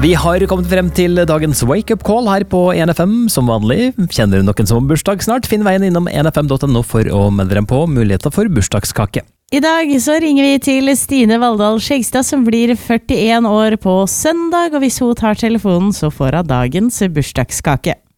Vi har kommet frem til dagens wake-up call her på 1FM. Som vanlig, kjenner du noen som har bursdag snart? Finn veien innom 1fm.no for å melde dem på muligheter for bursdagskake. I dag så ringer vi til Stine Valldal Skjegstad, som blir 41 år på søndag, og hvis hun tar telefonen så får hun dagens bursdagskake.